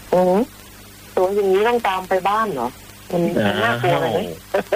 โอ้ตัวอย่างนี้ต้องตามไปบ้านเหรอมันน่ากลัวเลยไหม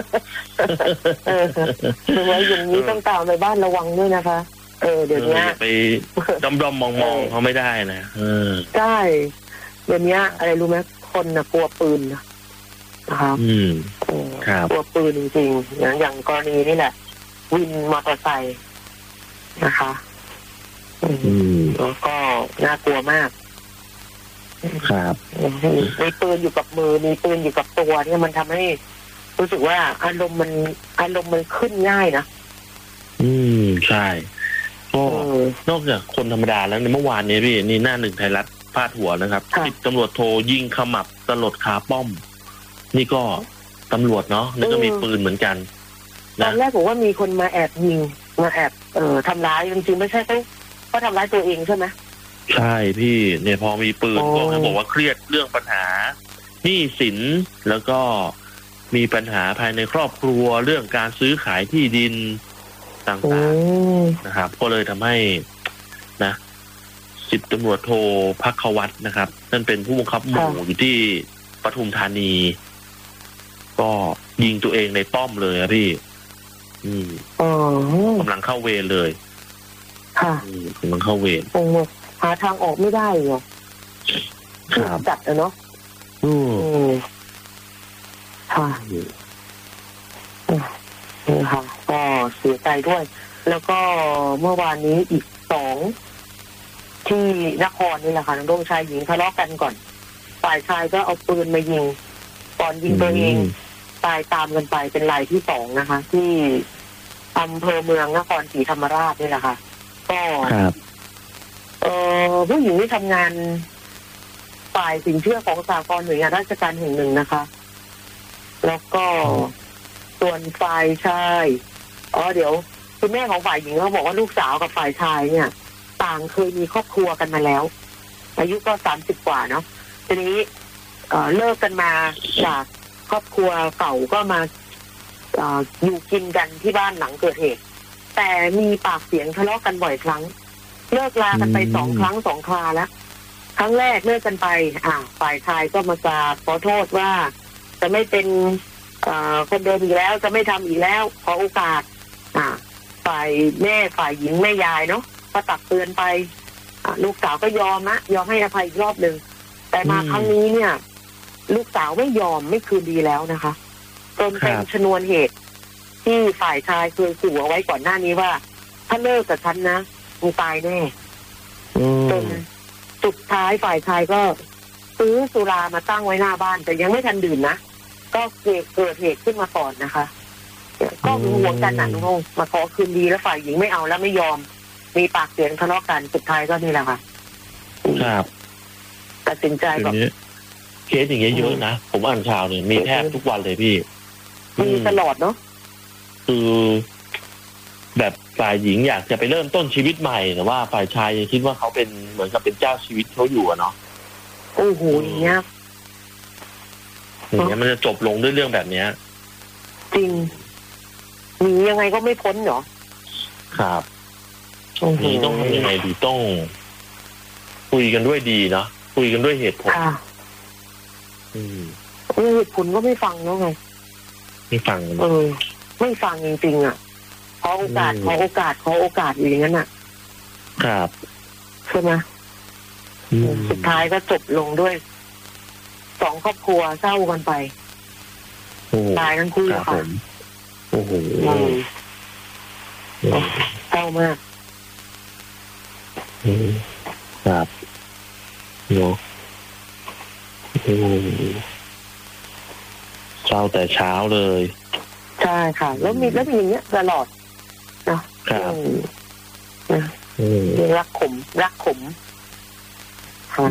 ตัวอย่างนี้ต้องตามไปบ้านระวังด้วยนะคะเดี๋ยวนี้ไปด้อมมองเขาไม่ได้นะใช่เดี๋ยวนี้อะไรรู้ไหมคนน่ะกลัวปืนนะครับกลัวปืนจริงๆอย่างกรณีนี่แหละวินมอเตอร์ไซค์นะคะแล้วก็น่ากลัวมากครับมีปืนอยู่กับมือมีปืนอยู่กับตัวเนี่ยมันทำให้รู้สึกว่าอารมณ์มันขึ้นง่ายนะใช่ก็นอกจากคนธรรมดาแล้วในเมื่อวานนี้พี่นี่หน้าหนึ่งไทยรัฐพาดหัวนะครับ10 ตำรวจโทยิงขมับสลดคาป้อมนี่ก็ตำรวจเนาะนี่ก็มีปืนเหมือนกันตอนแรกผมว่ามีคนมาแอบยิงมาแอบทำร้ายจริงๆไม่ใช่เขาทำร้ายตัวเองใช่ไหมใช่พี่เนี่ยพอมีปืนก็เขาบอกว่าเครียดเรื่องปัญหาหนี้สินแล้วก็มีปัญหาภายในครอบครัวเรื่องการซื้อขายที่ดินต่างๆนะครับก็เลยทำให้นะ10 ตำรวจโทภัควัฒน์นะครับนั่นเป็นผู้บังคับหมู่อยู่ที่ปทุมธานีก็ยิงตัวเองในป้อมเลยครับพี่กำลังเข้าเวรเลยกำลังเข้าเวรหาทางออกไม่ได้เหรอจัดเนาะค่ะนี่ค่ะก็เสียใจด้วย แล้วก็เมื่อวานนี้อีก2ที่นครนี่แหละค่ะน้องโดงชายหญิงทะเลาะกันก่อนฝ่ายชายก็เอาปืนมายิงก่อนยิงตัวเองตายตามกันไปเป็นรายที่2นะคะที่อำเภอเมืองนครศรีธรรมราชนี่แหละค่ะก็ผู้หญิงที่ทำงานฝ่ายสินเชื่อของสหกรณ์หน่วยงานราชการแห่งหนึ่งนะคะแล้วก็ส่วนฝ่ายชายเดี๋ยวคุณแม่ของฝ่ายหญิงเขาบอกว่าลูกสาวกับฝ่ายชายเนี่ยต่างเคยมีครอบครัวกันมาแล้วอายุก็30 กว่าเนาะทีนี้เลิกกันมาจากครอบครัวเก่าก็มาอยู่กินกันที่บ้านหลังเกิดเหตุแต่มีปากเสียงทะเลาะกันบ่อยครั้งเลิกลากันไป2 ครั้ง2 คราแล้วครั้งแรกเลิกกันไปฝ่ายชายก็มากราบขอโทษว่าจะไม่เป็นคนเดิมอีกแล้วจะไม่ทำอีกแล้วขอโอกาสฝ่ายแม่ฝ่ายหญิงแม่ยายเนาะก็ตักเตือนไปลูกสาวก็ยอมให้อภัยอีกรอบหนึ่งแต่มาครั้งนี้เนี่ยลูกสาวไม่ยอมไม่คืนดีแล้วนะคะจนเป็นชนวนเหตุที่ฝ่ายชายเคยขู่เอาไว้ก่อนหน้านี้ว่าถ้าเลิกกับฉันนะมึงตายแน่จนสุดท้ายฝ่ายชายก็ซื้อสุรามาตั้งไว้หน้าบ้านแต่ยังไม่ทันดื่มนะก็เกิดเหตุขึ้นมาก่อนนะคะก็หวงกันหนักงงมาขอคืนดีแล้วฝ่ายหญิงไม่เอาแล้วไม่ยอมมีปากเสียงทะเลาะกันสุดท้ายก็นี่แหละค่ะครับตัดสินใจแบบเคสอย่างเงี้ยเยอะนะผมอ่านข่าวเนี่ยมีแทบทุกวันเลยพี่มีตลอดเนาะคือแบบฝ่ายหญิงอยากจะไปเริ่มต้นชีวิตใหม่แต่ว่าฝ่ายชายคิดว่าเขาเป็นเหมือนกับเป็นเจ้าชีวิตเขาอยู่เนาะโอ้โหอย่างเงี้ยมันจะจบลงด้วยเรื่องแบบเนี้ยจริงหนียังไงก็ไม่พ้นเหรอครับหนีต้องทำยังไงดีต้องคุยกันด้วยดีเนาะคุยกันด้วยเหตุผลเหตุผลก็ไม่ฟังแล้วไงไม่ฟังไม่ฟังจริงๆขอโอกาสอยู่อย่างนั้นครับใช่ไหมสุดท้ายก็จบลงด้วย2 ครอบครัวเศร้ากันไปตายทั้งคู่ค่ะโอ้โหเศร้ามากครับเนาะเศร้าแต่เช้าเลยใช่ค่ะแล้วมีอย่างเงี้ยตลอดนะครับรักขมค่ะ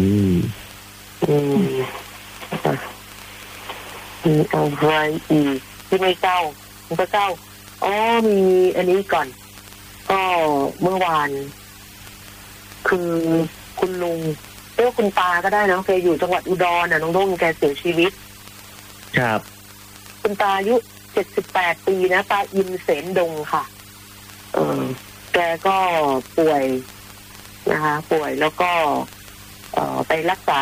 เอาไว้อีกที่ไม่เจ้ามันก็เจ้ามีอันนี้ก่อนก็เมื่อวานคือคุณลุงเรียกคุณตาก็ได้นะแกอยู่จังหวัดอุดรน้องด้งแกเสียชีวิตครับคุณตาอายุ78 ปีนะตาอินเสนดงค่ะแกก็ป่วยนะคะป่วยแล้วก็ไปรักษา